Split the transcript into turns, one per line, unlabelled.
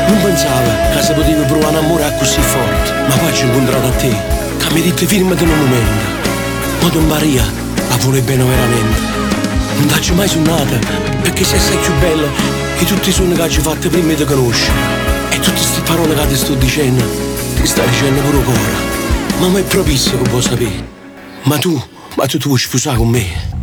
Non pensavo che si poteva provare un amore così forte, ma poi ci ho incontrato a te, che mi hai detto firmati in un momento. Ma tu Maria la vuole bene veramente. Non t'ho mai suonata, perché sei più bella di tutti i suoni che ci fatto prima di conoscere. E tutte queste parole che ti sto dicendo, ti sta dicendo pure cuore. Ma mi è proprio che può sapere. Ma tu vuoi sposare con me?